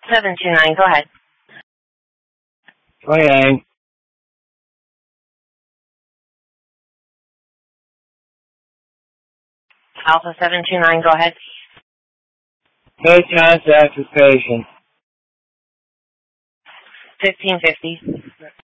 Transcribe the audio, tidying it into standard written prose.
729, go ahead. 29. Alpha 729, go ahead. Make contact with patient. 1550.